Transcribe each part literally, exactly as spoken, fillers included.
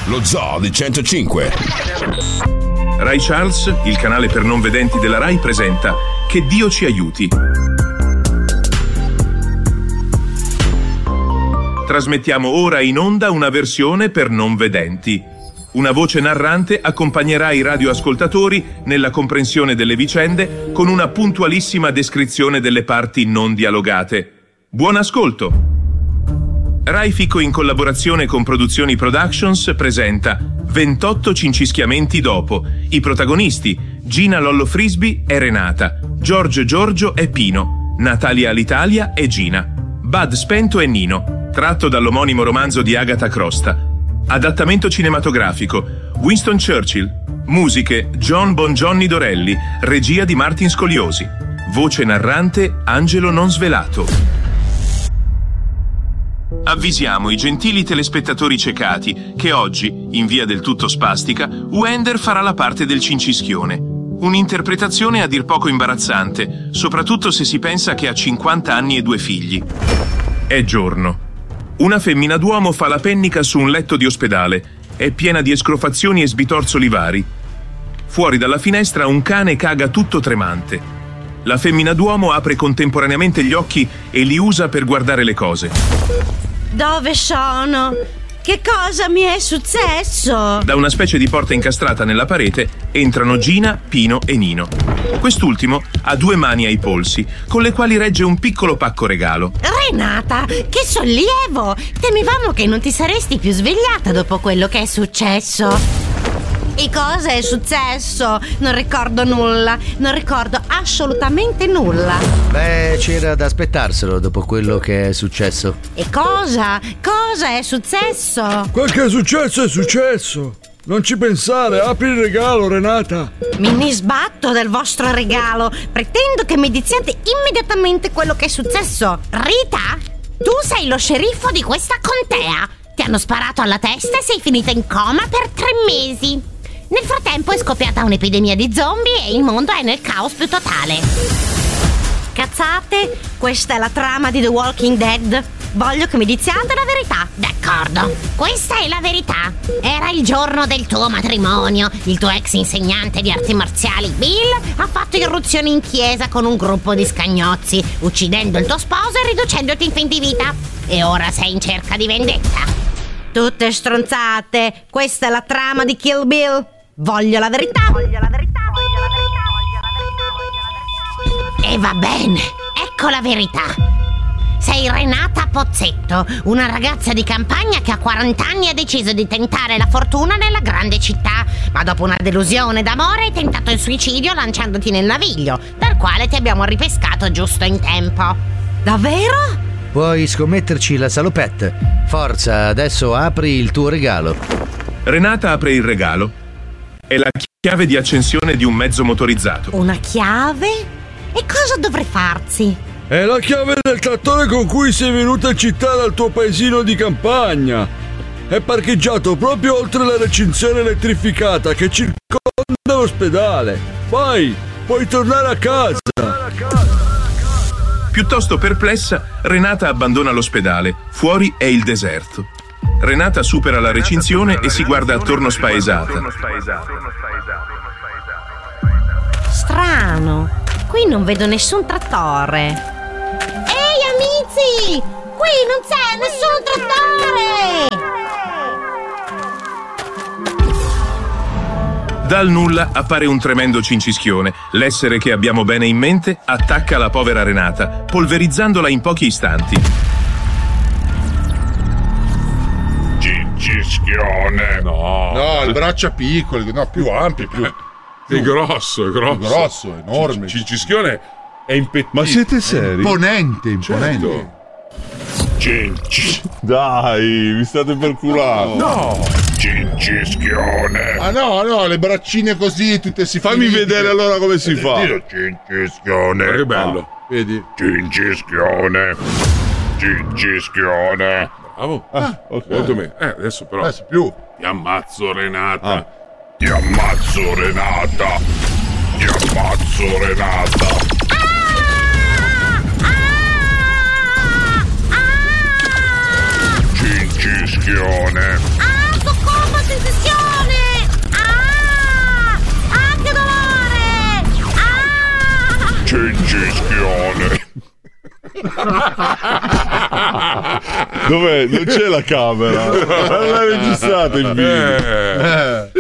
lo Zoo di centocinque. Rai Charles, il canale per non vedenti della Rai, presenta Che Dio ci aiuti. Trasmettiamo ora in onda una versione per non vedenti. Una voce narrante accompagnerà i radioascoltatori nella comprensione delle vicende con una puntualissima descrizione delle parti non dialogate. Buon ascolto! Rai Fico in collaborazione con Produzioni Productions presenta ventotto cincischiamenti dopo. I protagonisti: Gina Lollo Frisbee e Renata, Giorgio Giorgio e Pino, Natalia Alitalia e Gina, Bud Spento e Nino, tratto dall'omonimo romanzo di Agatha Crosta. Adattamento cinematografico: Winston Churchill. Musiche: John Bongiorni Dorelli. Regia di Martin Scoliosi. Voce narrante: Angelo Non Svelato. Avvisiamo i gentili telespettatori cecati che oggi, in via del tutto spastica, Wender farà la parte del cincischione. Un'interpretazione a dir poco imbarazzante, soprattutto se si pensa che ha cinquanta anni e due figli. È giorno. Una femmina d'uomo fa la pennica su un letto di ospedale. È piena di escrofazioni e sbitorzoli vari. Fuori dalla finestra un cane caga tutto tremante. La femmina d'uomo apre contemporaneamente gli occhi e li usa per guardare le cose. Dove sono? Che cosa mi è successo? Da una specie di porta incastrata nella parete entrano Gina, Pino e Nino. Quest'ultimo ha due mani ai polsi, con le quali regge un piccolo pacco regalo. Renata, che sollievo! Temevamo che non ti saresti più svegliata dopo quello che è successo. E cosa è successo? Non ricordo nulla, non ricordo assolutamente nulla. Beh, c'era da aspettarselo dopo quello che è successo. E cosa? Cosa è successo? Quel che è successo è successo. Non ci pensare, apri il regalo, Renata. Me ne sbatto del vostro regalo. Pretendo che mi diciate immediatamente quello che è successo. Rita, tu sei lo sceriffo di questa contea. Ti hanno sparato alla testa e sei finita in coma per tre mesi. Nel frattempo è scoppiata un'epidemia di zombie e il mondo è nel caos più totale. Cazzate, questa è la trama di The Walking Dead. Voglio che mi diciate la verità. D'accordo, questa è la verità. Era il giorno del tuo matrimonio. Il tuo ex insegnante di arti marziali, Bill, ha fatto irruzioni in chiesa con un gruppo di scagnozzi, uccidendo il tuo sposo e riducendoti in fin di vita. E ora sei in cerca di vendetta. Tutte stronzate. Questa è la trama di Kill Bill. Voglio la verità. Voglio la verità. Voglio la verità. Voglio la verità. Voglio la verità. E va bene. Ecco la verità. Sei Renata Pozzetto, una ragazza di campagna che a quaranta anni ha deciso di tentare la fortuna nella grande città, ma dopo una delusione d'amore hai tentato il suicidio lanciandoti nel naviglio, dal quale ti abbiamo ripescato giusto in tempo. Davvero? Puoi scommetterci la salopette. Forza, adesso apri il tuo regalo. Renata apre il regalo. È la chiave di accensione di un mezzo motorizzato. Una chiave? E cosa dovrei farci? È la chiave del trattore con cui sei venuta in città dal tuo paesino di campagna. È parcheggiato proprio oltre la recinzione elettrificata che circonda l'ospedale. Vai, puoi tornare a casa. Piuttosto perplessa, Renata abbandona l'ospedale. Fuori è il deserto. Renata supera la recinzione e si guarda attorno spaesata. Strano, qui non vedo nessun trattore. Ehi amici, qui non c'è nessun trattore! Dal nulla appare un tremendo cincischione. L'essere che abbiamo bene in mente attacca la povera Renata, polverizzandola in pochi istanti. Cincischione. No, no, il braccia piccoli, no, più ampi, più, più è grosso, è grosso. Più grosso, enorme. Cincischione è impettito. Ma siete seri? Imponente, imponente. Certo. Cinci. Dai, mi state per culare. No. Cincischione. Ah no, no, le braccine così, tutte si Fammi vedere allora come si fa. Cincischione. Ma che bello. Ah, vedi? Cincischione. Cincischione. Bravo. Ah, ok. Molto bene. Eh, adesso però. Adesso più. Ti ammazzo, Renata. Ah. Ti ammazzo, Renata. Ti ammazzo, Renata. Ah! Ah! Ah! Cincischione. Ah, soccorso, Cincischione. Dov'è? Non c'è la camera. Non l'hai registrato il video. Eh.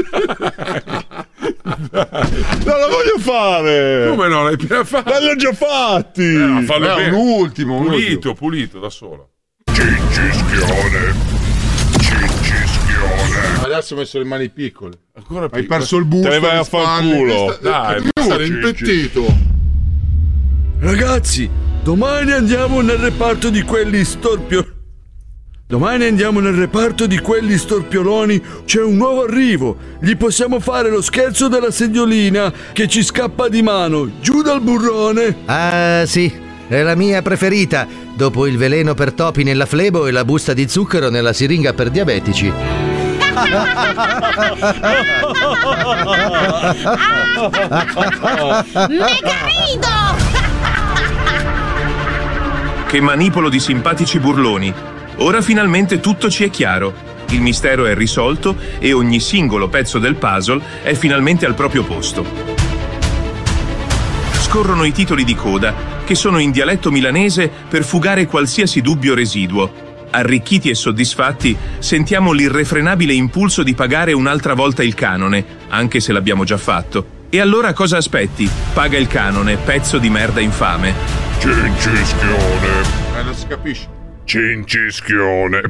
Non la voglio fare. Come no? L'hai appena fatto? Ma li ho già fatti. Eh, ma fallo Eh, bene. un ultimo, un Pulito, ultimo. pulito, da solo. Cincischione. Cincischione. Adesso ho messo le mani piccole. Ancora Hai perso il busto. Te ne vai le a spalle. fanculo. Questa- Dai, che stare impettito. Ragazzi, domani andiamo nel reparto di quelli storpio. Domani andiamo nel reparto di quelli storpioloni. C'è un nuovo arrivo. Gli possiamo fare lo scherzo della sediolina che ci scappa di mano. Giù dal burrone. Ah, sì, è la mia preferita. Dopo il veleno per topi nella flebo e la busta di zucchero nella siringa per diabetici. Mega rido! Che manipolo di simpatici burloni. Ora finalmente tutto ci è chiaro. Il mistero è risolto e ogni singolo pezzo del puzzle è finalmente al proprio posto. Scorrono i titoli di coda, che sono in dialetto milanese per fugare qualsiasi dubbio residuo. Arricchiti e soddisfatti, sentiamo l'irrefrenabile impulso di pagare un'altra volta il canone, anche se l'abbiamo già fatto. E allora cosa aspetti? Paga il canone, pezzo di merda infame. Cincischione. Eh, non si capisce. Cincischione.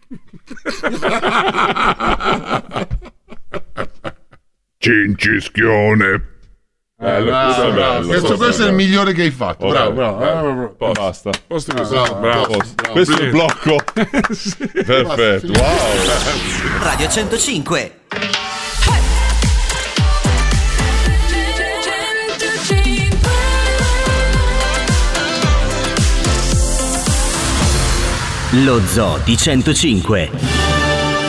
Cincischione. Bello, Bravo, questo è bravo. bello. Questo, questo è il migliore che hai fatto. Ok. Bravo, bravo. Bello. bravo, bravo. Poi basta. Posto così. Bravo, Bravo. bravo. Questo è il blocco. Perfetto. Wow. Radio centocinque. Lo Zoo di centocinque.